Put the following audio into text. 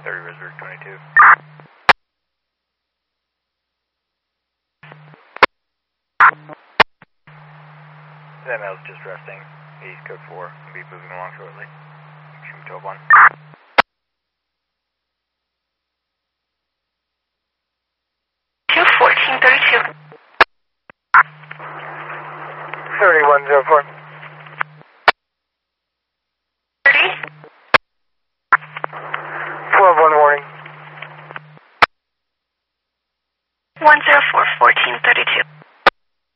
30 Reservoir 22. That mail's just resting. He's code 4. Will be moving along shortly. Shoot 12-1. 1432. 3104.